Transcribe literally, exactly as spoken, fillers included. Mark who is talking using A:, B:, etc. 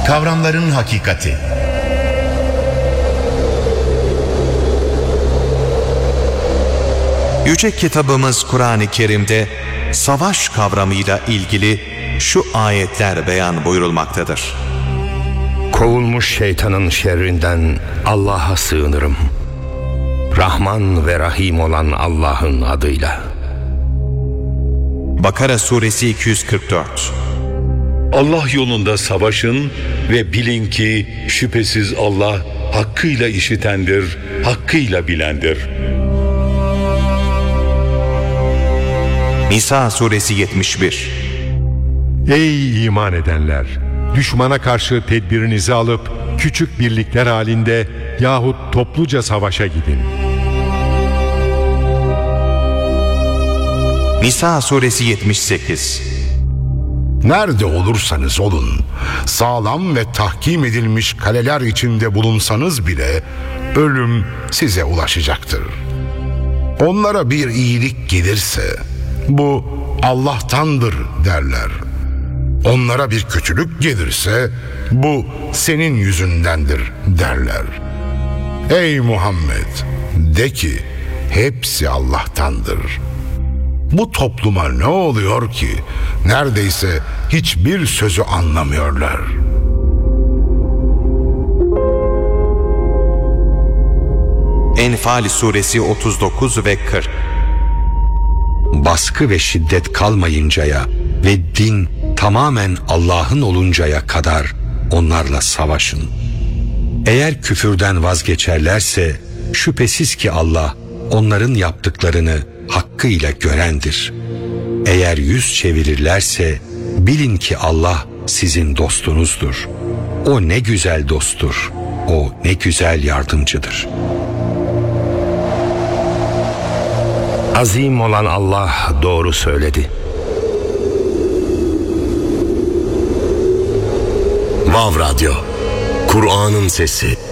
A: Kavramların hakikati.
B: Yüce kitabımız Kur'an-ı Kerim'de savaş kavramıyla ilgili şu ayetler beyan buyurulmaktadır.
C: Kovulmuş şeytanın şerrinden Allah'a sığınırım. Rahman ve Rahim olan Allah'ın adıyla.
B: Bakara suresi iki yüz kırk dört.
D: Allah yolunda savaşın ve bilin ki şüphesiz Allah hakkıyla işitendir, hakkıyla bilendir.
B: Nisa suresi yetmiş bir.
E: Ey iman edenler! Düşmana karşı tedbirinizi alıp küçük birlikler halinde yahut topluca savaşa gidin.
B: Nisa suresi yetmiş sekiz.
F: Nerede olursanız olun, sağlam ve tahkim edilmiş kaleler içinde bulunsanız bile ölüm size ulaşacaktır. Onlara bir iyilik gelirse bu Allah'tandır derler. Onlara bir kötülük gelirse bu senin yüzündendir derler. Ey Muhammed, de ki hepsi Allah'tandır. Bu topluma ne oluyor ki neredeyse hiçbir sözü anlamıyorlar.
B: Enfal suresi otuz dokuz ve kırk.
C: Baskı ve şiddet kalmayıncaya ve din tamamen Allah'ın oluncaya kadar onlarla savaşın. Eğer küfürden vazgeçerlerse şüphesiz ki Allah onların yaptıklarını hakkıyla görendir. Eğer yüz çevirirlerse bilin ki Allah sizin dostunuzdur. O ne güzel dosttur, o ne güzel yardımcıdır. Azim olan Allah doğru söyledi.
G: Vav Radyo, Kur'an'ın sesi.